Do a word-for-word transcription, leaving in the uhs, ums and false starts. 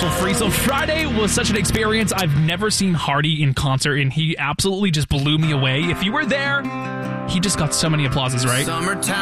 Commercial Free. So Friday was such an experience. I've never seen Hardy in concert, and he absolutely just blew me away. If you were there, he just got so many applauses, right? Summertime.